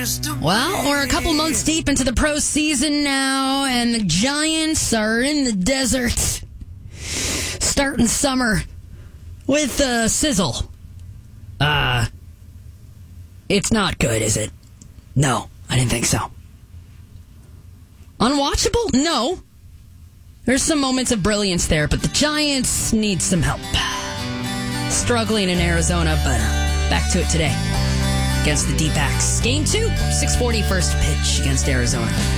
Well, we're a couple months deep into the pro season now, and the Giants are in the desert. Starting summer with sizzle. It's not good, is it? No, I didn't think so. Unwatchable? No. There's some moments of brilliance there, but the Giants need some help. Struggling in Arizona, but back to it today against the D-backs. Game 2, 6:40 first pitch against Arizona.